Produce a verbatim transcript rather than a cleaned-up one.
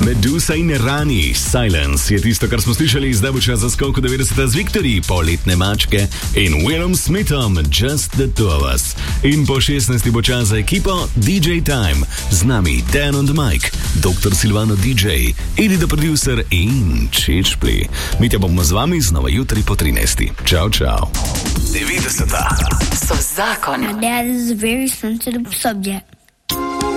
Medusa in Rani, Silence je tisto, kar smo slišali, zdaj bo čas za skok v devetdeseta z Victory, Poletne mačke in Willom Smithom, Just the Two of Us. In po šestnajsti bo čas za ekipo D J Time, z nami Dan on the Mic, doktor Silvano D J, Edi the Producer in Čičpli. Mi te bomo z vami znova jutri po trinajsti. Čau, čau. devetdeseta so zakon. My dad is a very sensitive subject.